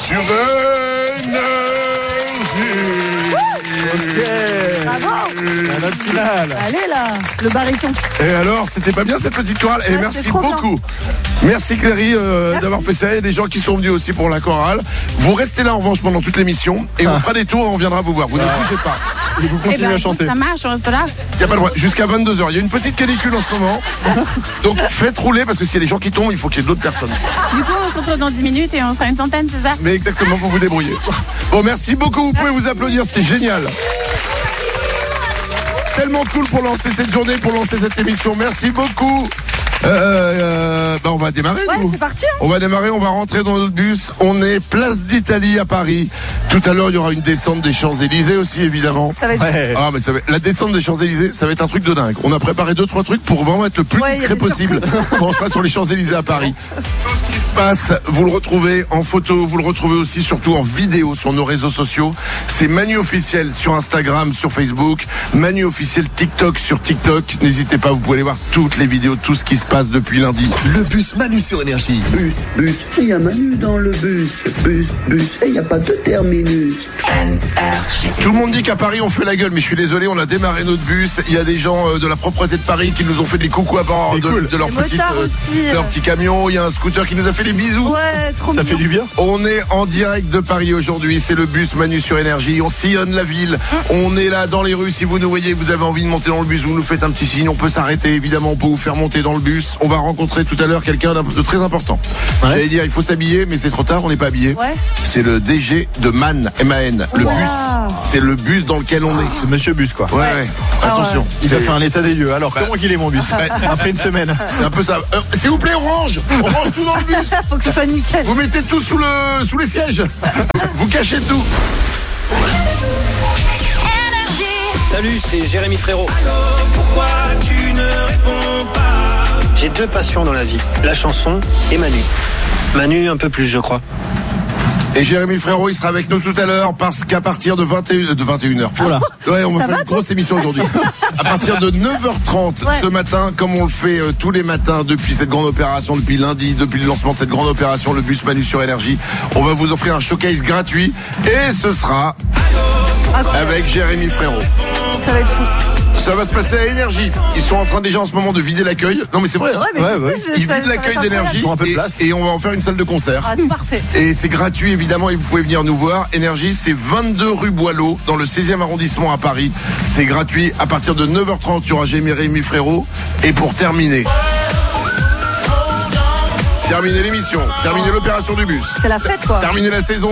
sur Énergie. Bravo. La note finale. Allez là, le baryton. Et alors, c'était pas bien cette petite chorale? Et merci beaucoup. Merci Cléry d'avoir fait ça. Il y a des gens qui sont venus aussi pour la chorale. Vous restez là en revanche pendant toute l'émission et on fera des tours et on viendra vous voir. Vous ne bougez pas. Et vous continuez à chanter. Ça marche, on reste là. Il n'y a pas le droit. Jusqu'à 22h. Il y a une petite canicule en ce moment. Donc faites rouler parce que s'il y a des gens qui tombent, il faut qu'il y ait d'autres personnes. Du coup, on se retrouve dans 10 minutes et on sera une centaine, c'est ça? Mais exactement, vous vous débrouillez. Bon, merci beaucoup. Vous pouvez vous applaudir. C'était génial. Tellement cool pour lancer cette journée, pour lancer cette émission. Merci beaucoup. On va démarrer. Ouais, nous. c'est parti. Hein. On va démarrer, on va rentrer dans notre bus. On est place d'Italie à Paris. Tout à l'heure, il y aura une descente des Champs-Élysées aussi, évidemment. Ça va être Ah, mais la descente des Champs-Élysées, ça va être un truc de dingue. On a préparé 2-3 trucs pour vraiment être le plus discret possible quand on sera sur les Champs-Élysées à Paris. Tout ce qui se passe, vous le retrouvez en photo, vous le retrouvez aussi surtout en vidéo sur nos réseaux sociaux. C'est Manu Officiel sur Instagram, sur Facebook, Manu Officiel TikTok sur TikTok. N'hésitez pas, vous pouvez aller voir toutes les vidéos, tout ce qui se passe depuis lundi. Le bus Manu sur Énergie. Bus, il y a Manu dans le bus. Bus, et il n'y a pas de terminus. Tout le monde dit qu'à Paris on fait la gueule, mais je suis désolé, on a démarré notre bus. Il y a des gens de la propreté de Paris qui nous ont fait des coucous à bord de leur petit camion. Il y a un scooter qui nous a fait des bisous. Ouais, trop Ça fait du bien. On est en direct de Paris aujourd'hui, c'est le bus Manu sur Énergie. On sillonne la ville, on est là dans les rues. Si vous nous voyez, vous avez envie de monter dans le bus, vous nous faites un petit signe, on peut s'arrêter évidemment, on peut vous faire monter dans le bus. On va rencontrer tout à l'heure quelqu'un de très important. J'allais dire, il faut s'habiller, mais c'est trop tard, on n'est pas habillé. Ouais. C'est le DG de MAN, M-A-N. Le bus, c'est le bus dans lequel on est. C'est Monsieur Bus, quoi. Ouais. Attention. Il a fait un état des lieux. Alors, comment qu'il est mon bus? Après une semaine. C'est un peu ça. S'il vous plaît, on range tout dans le bus. Faut que ce soit nickel. Vous mettez tout sous les sièges. Vous cachez tout. Salut, c'est Jérémy Frérot. Allô, pourquoi tu ne réponds pas? J'ai 2 passions dans la vie, la chanson et Manu. Manu un peu plus, je crois. Et Jérémy Frérot, il sera avec nous tout à l'heure parce qu'à partir de 21h. Voilà. Ouais, on va faire une grosse émission aujourd'hui. À partir de 9h30 ce matin, comme on le fait tous les matins depuis cette grande opération, depuis lundi, depuis le lancement de cette grande opération, le bus Manu sur Énergie, on va vous offrir un showcase gratuit et ce sera avec Jérémy Frérot. Ça va être fou. Ça va se passer à Énergie. Ils sont en train déjà en ce moment de vider l'accueil. Non mais c'est vrai. Hein. Ils vident l'accueil d'Énergie et on va en faire une salle de concert. Ah, parfait. Et c'est gratuit évidemment et vous pouvez venir nous voir. Énergie, c'est 22 rue Boileau dans le 16e arrondissement à Paris. C'est gratuit. À partir de 9h30, il y aura Jérémy Frérot. Et pour terminer l'émission, terminer l'opération du bus. C'est la fête quoi. Terminer la saison.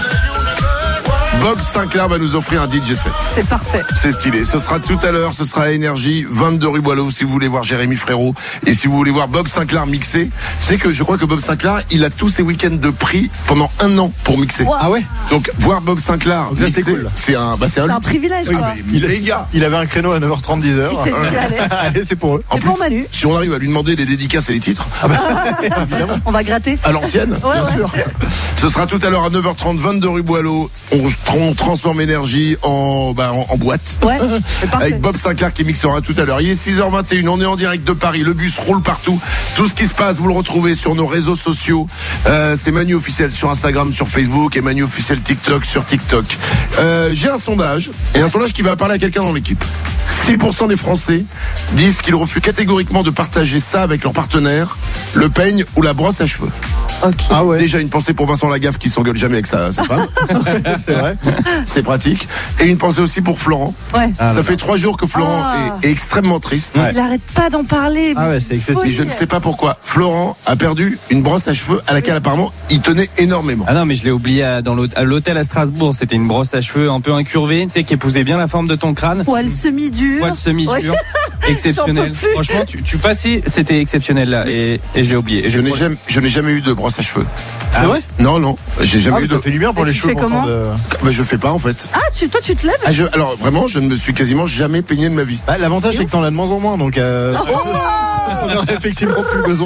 Bob Sinclair va nous offrir un DJ set. C'est parfait. C'est stylé. Ce sera tout à l'heure. Ce sera à Énergie, 22 rue Boileau, si vous voulez voir Jérémy Frérot. Et si vous voulez voir Bob Sinclair mixer. Tu sais que je crois que Bob Sinclair, il a tous ses week-ends de prix pendant 1 an pour mixer. Wow. Ah ouais? Donc, voir Bob Sinclair mixer, c'est cool. C'est un privilège, quoi. Les gars. Il avait un créneau à 9h30, 10h. Il s'est dit, Allez, c'est pour eux. En C'est plus, pour Manu. si on arrive à lui demander des dédicaces et les titres, On va gratter. à l'ancienne, bien sûr. Ce sera tout à l'heure à 9h30, 22 rue Boileau. On transforme Énergie en boîte. Ouais, c'est parfait. Avec Bob Sinclair qui mixera tout à l'heure. Il est 6h21, on est en direct de Paris. Le bus roule partout. Tout ce qui se passe, vous le retrouvez sur nos réseaux sociaux. C'est Manu Officiel sur Instagram, sur Facebook et Manu Officiel TikTok sur TikTok. J'ai un sondage, et un sondage qui va parler à quelqu'un dans l'équipe. 6% des Français disent qu'ils refusent catégoriquement de partager ça avec leur partenaire, le peigne ou la brosse à cheveux. Ok. Ah ouais. Déjà une pensée pour Vincent Lagaffe qui s'engueule jamais avec sa femme. C'est vrai. C'est pratique. Et une pensée aussi pour Florent. Ouais. Ça fait 3 jours que Florent est extrêmement triste. Ouais. Il arrête pas d'en parler. Ah ouais, c'est excessif. Et je ne sais pas pourquoi. Florent a perdu une brosse à cheveux à laquelle apparemment il tenait énormément. Ah non, mais je l'ai oublié à l'hôtel à Strasbourg. C'était une brosse à cheveux un peu incurvée, tu sais, qui épousait bien la forme de ton crâne. Poil semi-dur. Poil semi-dur. Ouais. Exceptionnel. J'en peux plus. Franchement, tu passais, c'était exceptionnel là. Et je l'ai oublié. Et Je n'ai jamais eu de brosse à cheveux. C'est vrai? Non, j'ai jamais eu Ça de. fait du bien pour les tu cheveux. fais comment Bah, je fais pas en fait. Ah, toi tu te lèves. Alors vraiment, je ne me suis quasiment jamais peigné de ma vie. L'avantage, c'est que t'en as de moins en moins, donc on aurait effectivement plus besoin.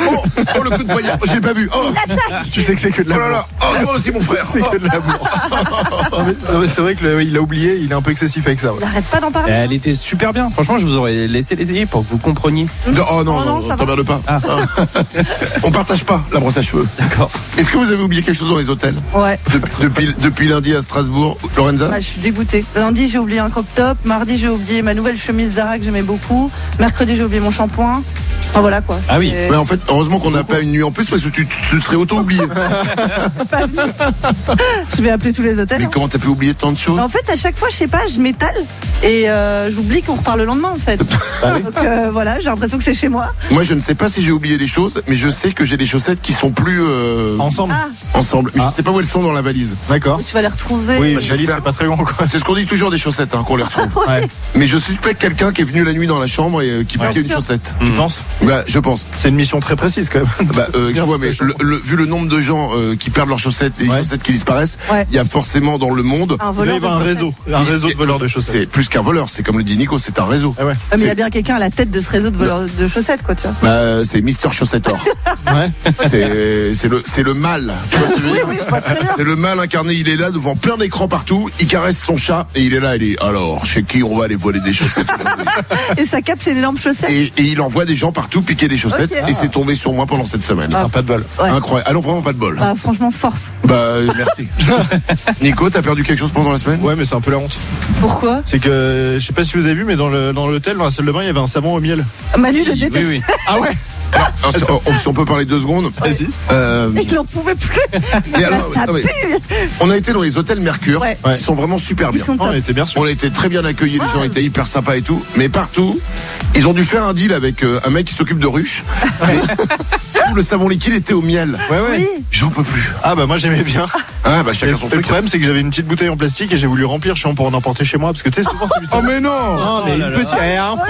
le coup de poignard. Je l'ai pas vu. Oh, Tu sais que c'est que de oh là l'amour. là. Oh, moi aussi, mon frère. C'est que de l'amour. Non, mais c'est vrai qu'il a oublié, il est un peu excessif avec ça. Ouais. Il arrête pas d'en parler. Elle était super bien. Franchement, je vous aurais laissé l'essayer pour que vous compreniez. Oh non, Oh non, ça va. t'emmerde pas. Ah. On partage pas la brosse à cheveux. D'accord. Est-ce que vous avez oublié quelque chose dans les hôtels Ouais. depuis lundi à Strasbourg, Lorenza? Bah, je suis dégoûtée. Lundi, j'ai oublié un crop top. Mardi, j'ai oublié ma nouvelle chemise Zara que j'aimais beaucoup. Mercredi, j'ai oublié mon shampoing. Enfin, voilà quoi. Ah oui. Mais en fait, heureusement qu'on n'a pas une nuit en plus parce que tu serais auto-oublié. Je vais appeler tous les hôtels. Mais hein. comment t'as pu oublier tant de choses? En fait, à chaque fois, je sais pas, je m'étale et j'oublie qu'on repart le lendemain en fait. Donc voilà, j'ai l'impression que c'est chez moi. Moi, je ne sais pas si j'ai oublié des choses, mais je sais que j'ai des chaussettes qui sont plus Ensemble. Ah, ensemble. Mais Ah. je sais pas où elles sont dans la valise. D'accord. tu vas les retrouver. Oui, Bah, Jali, j'espère. c'est pas très grand quoi. C'est ce qu'on dit toujours des chaussettes, hein, qu'on les retrouve. Ouais. Mais je suspecte quelqu'un qui est venu la nuit dans la chambre et qui piquait une sûr. chaussette. Tu penses? Bah, je pense. C'est une mission très précise quand même. Bah, excuse-moi, mais vu le nombre de gens qui perdent leurs chaussettes et les Ouais. chaussettes qui disparaissent, Ouais. il y a forcément dans le monde. Un Il voleur. y a un de réseau. Un réseau de voleurs de chaussettes. C'est plus qu'un voleur, c'est comme le dit Nico, c'est un réseau. Ah ouais. chaussettes. Mais il y a bien quelqu'un à la tête de ce réseau de voleurs de chaussettes, quoi, tu vois. Bah, c'est Mister Chaussettor. Ouais. c'est le mal. Tu vois ce que je veux dire Oui, je vois très bien. C'est le mal incarné. Il est là devant plein d'écrans partout. Il caresse son chat et il est là. Il est alors chez qui on va aller voler des chaussettes aujourd'hui Et sa cape, c'est une énorme chaussette. et il envoie des gens partout piquer des chaussettes Ok. et c'est tombé sur moi pendant cette semaine. Ah, pas de bol. Ouais. Incroyable. Alors vraiment pas de bol. Bah, franchement, force. Bah merci. Nico, t'as perdu quelque chose pendant la semaine? Ouais, mais c'est un peu la honte. Pourquoi C'est que, je sais pas si vous avez vu, mais dans l'hôtel, dans la salle de bain, il y avait un savon au miel. Manu le Oui, déteste. oui. Ah ouais? Alors, si on peut parler 2 secondes. Vas-y. Il n'en pouvait plus. Mais Là, alors, ça non, mais- pue. On a été dans les hôtels Mercure, Ouais. qui sont vraiment super Ils bien. sont Oh, top. on était bien sûr. On a été très bien accueillis, les gens étaient hyper sympas et tout. Mais partout, ils ont dû faire un deal avec un mec qui s'occupe de ruches. Tout le savon liquide était au miel. Ouais, ouais. Oui. J'en peux plus. Ah bah moi j'aimais bien. Ah bah chacun Et son le truc. problème c'est que j'avais une petite bouteille en plastique et j'ai voulu remplir, je suis pour en emporter chez moi parce que tu sais souvent c'est du Oh savon. mais non. Non mais une petite,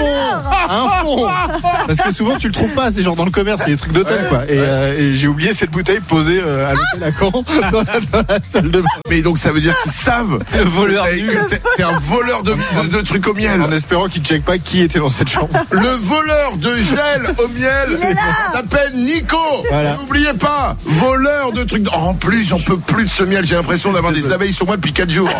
un fond. Parce que souvent tu le trouves pas, c'est genre dans le commerce, c'est des trucs d'hôtel quoi. Et j'ai oublié cette bouteille posée à l'hôtel à Caen dans la salle de bain. Mais donc ça veut dire qu'ils savent Le voleur que nul. t'es un voleur de trucs au miel. En espérant qu'ils checkent pas qui était dans cette chambre. Le voleur de gel au miel s'appelle Nico. Voilà. N'oubliez pas, voleur de trucs. En plus, j'en peux plus de ce miel. J'ai l'impression d'avoir des abeilles sur moi depuis 4 jours.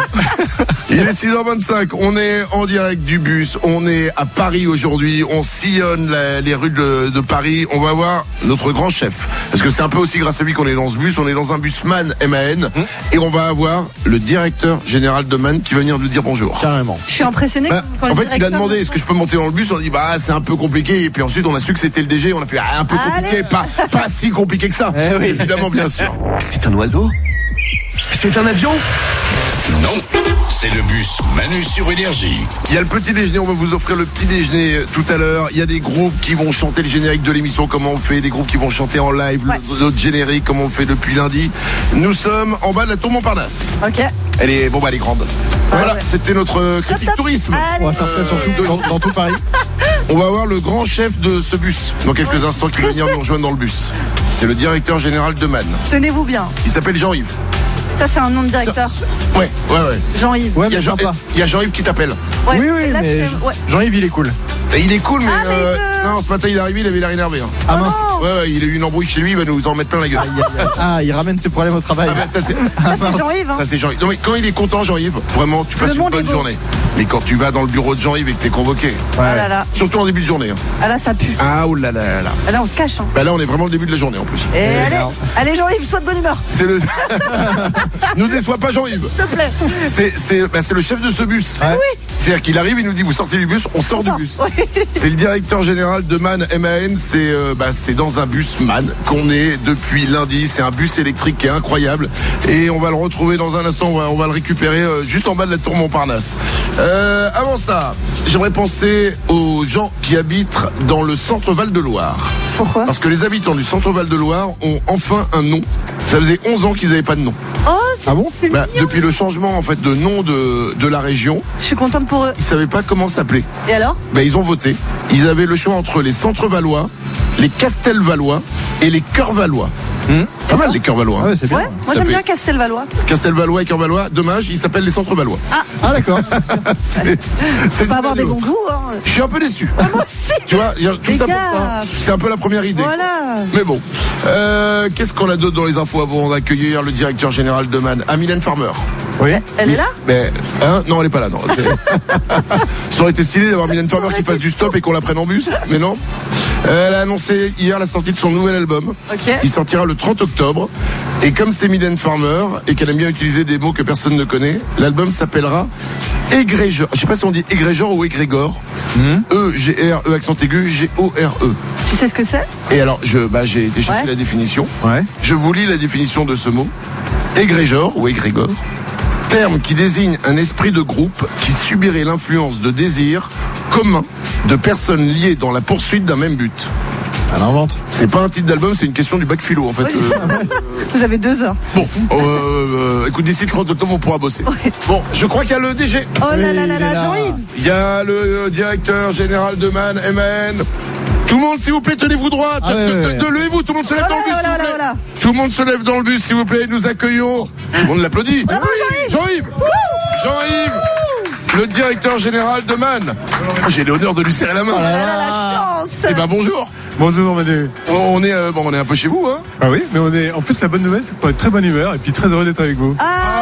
Il est 6h25. On est en direct du bus. On est à Paris aujourd'hui. On sillonne les rues de Paris. On va voir notre grand chef. Parce que c'est un peu aussi grâce à lui qu'on est dans ce bus. On est dans un bus MAN, MAN. Et on va avoir le directeur général de MAN qui va venir nous dire bonjour. Carrément. Je suis impressionnée. Bah, quand en le fait, il a directeur demandé me- est-ce que je peux monter dans le bus. On a dit bah c'est un peu compliqué. Et puis ensuite on a su que c'était le DG. On a fait un peu compliqué, Allez. pas si compliqué que ça. Eh oui. Évidemment, bien sûr. C'est un oiseau? C'est un avion? Non, c'est le bus Manu sur Énergie. Il y a le petit déjeuner. On va vous offrir le petit déjeuner tout à l'heure. Il y a des groupes qui vont chanter le générique de l'émission comme on fait, des groupes qui vont chanter en live notre générique comme on fait depuis lundi. Nous sommes en bas de la tour Montparnasse. Ok. Elle est elle est grande. Voilà, ouais. c'était notre critique Top. tourisme. Allez. On va faire ça surtout dans tout Paris. On va avoir le grand chef de ce bus dans quelques instants qui va venir nous rejoindre dans le bus. C'est le directeur général de MAN. Tenez-vous bien. Il s'appelle Jean-Yves. Ça, c'est un nom de directeur. Ouais. Jean-Yves. Ouais, Il y a mais sympa. il y a Jean-Yves qui t'appelle. Ouais. Oui, oui, Et là, mais tu fais- ouais. Jean-Yves il est cool. Et il est cool, mais, Ah, mais il veut- non, ce matin il est arrivé, il avait l'air énervé. Hein. Ah mince. non. Ouais, il a eu une embrouille chez lui, il va nous en mettre plein la gueule. Ah, il ramène ses problèmes au travail. Ah bah, ça c'est Ça, c'est Jean-Yves. hein. ça c'est Jean-Yves. Non mais quand il est content Jean-Yves, vraiment tu passes Le une monde est bonne beau. journée. Mais quand tu vas dans le bureau de Jean-Yves et que t'es convoqué, Ah là là. surtout en début de journée. Hein. Ah là, ça pue. Ah oh là là là là. Ah là, on se cache. Hein. Bah là on est vraiment le début de la journée en plus. Et allez, Jean-Yves, sois de bonne humeur, C'est le nous déçois pas Jean-Yves. s'il te plaît. C'est le chef de ce bus. Ouais. C'est-à-dire qu'il arrive, il nous dit vous sortez du bus, on sort du bus. Ouais. C'est le directeur général de MAN, MAN, c'est dans un bus MAN qu'on est depuis lundi. C'est un bus électrique qui est incroyable et on va le retrouver dans un instant. On va le récupérer juste en bas de la tour Montparnasse. Avant ça, j'aimerais penser aux gens qui habitent dans le centre Val-de-Loire. Pourquoi? Parce que les habitants du centre Val-de-Loire ont enfin un nom. Ça faisait 11 ans qu'ils n'avaient pas de nom. Oh, c'est Ah bon c'est mignon. Depuis le changement en fait de nom de la région, Je suis contente pour eux. ils savaient pas comment s'appeler. Et alors? Ils ont voté. Ils avaient le choix entre les Centres-Valois, les Castelvalois et les Cœurs-Valois. Pas mal les cœurs valois. Ah ouais, c'est bien. Ouais, moi Ça j'aime fait- bien Castelvalois. Castelvalois et cœurs valois. Dommage, ils s'appellent les centres valois. Ah d'accord. C'est Faut une pas avoir belle des bons autre. goûts, hein. Je suis un peu déçu. Moi aussi. Tu vois, tout Les ça pour gars. ça. C'est un peu la première idée. Voilà. Mais bon, qu'est-ce qu'on a d'autre dans les infos avant d'accueillir le directeur général de MAN, Mylène Farmer? Oui. Elle est là? Mais non, elle est pas là, non. Ça aurait été stylé d'avoir Mylène Farmer qui fasse du stop et qu'on la prenne en bus, mais non. Elle a annoncé hier la sortie de son nouvel album. Ok. Il sortira le 30 octobre. Et comme c'est Mylène Farmer et qu'elle aime bien utiliser des mots que personne ne connaît, l'album s'appellera Égrégore. Je sais pas si on dit égrégore ou égrégore. E-G-R-E accent aigu, G-O-R-E. Tu sais ce que c'est? Et alors, j'ai été chercher Ouais. la définition. Ouais. Je vous lis la définition de ce mot. Égrégore ou égrégore, terme qui désigne un esprit de groupe qui subirait l'influence de désirs communs de personnes liées dans la poursuite d'un même but. Elle invente. C'est pas un titre d'album, c'est une question du bac philo en fait. Vous avez 2 heures. Bon, écoute, d'ici le 30 octobre, on pourra bosser. Bon, je crois qu'il y a le DG. Oh là là là il est là, là. Jean-Yves. Il y a le directeur général de MAN. Tout le monde, s'il vous plaît, tenez-vous droit. Ah ouais. Levez-vous, tout le monde se lève dans le bus, s'il vous plaît. Voilà. Tout le monde se lève dans le bus, s'il vous plaît. Nous accueillons. Tout le monde l'applaudit. Bravo, Jean-Yves. Jean-Yves, le directeur général de MAN. J'ai l'honneur de lui serrer la main. Oh là là, la chance. Eh ben bonjour. Bonjour Manu. On est un peu chez vous, hein. Ah oui, mais on est. En plus, la bonne nouvelle, c'est qu'on est de très bonne humeur et puis très heureux d'être avec vous.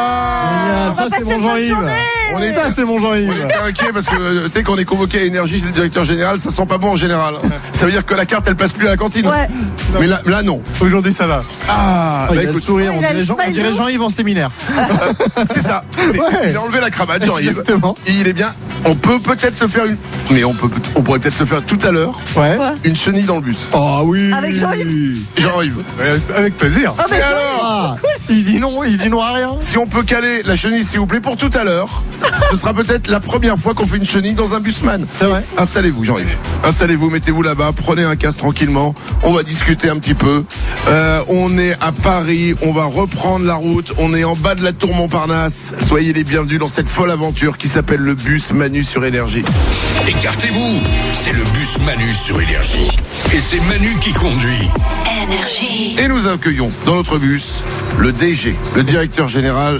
On Ça va c'est passer mon une bonne Jean-Yves. journée. Ça c'est mon On Jean-Yves. était inquiet parce que tu sais qu'on est convoqué à Énergie chez le directeur général, ça sent pas bon en général. Ça veut dire que la carte elle passe plus à la cantine. Ouais. Mais là non. Aujourd'hui, ça va. Ah, Oh, il bah a le écoute, sourire, il a le on smile dirait de Jean-Yves en séminaire. c'est ça. Ouais. Il a enlevé la cravate, Jean-Yves. Exactement. Il est bien. On peut peut-être se faire on pourrait peut-être se faire tout à l'heure Ouais. Quoi une chenille dans le bus. Oh oui. Avec Jean-Yves. Jean-Yves. Avec plaisir. Oh mais Et Jean-Yves. alors, Il dit non à rien. si on peut caler la chenille s'il vous plaît pour tout à l'heure, ce sera peut-être la première fois qu'on fait une chenille dans un busman. C'est vrai. Installez-vous Jean-Yves. Installez-vous, mettez-vous là-bas, prenez un casque tranquillement. On va discuter un petit peu. On est à Paris, on va reprendre la route. On est en bas de la tour Montparnasse. Soyez les bienvenus dans cette folle aventure qui s'appelle le bus Manu sur Énergie. Écartez-vous, c'est le bus Manu sur Énergie. Et c'est Manu qui conduit. Et nous accueillons dans notre bus le DG, le directeur général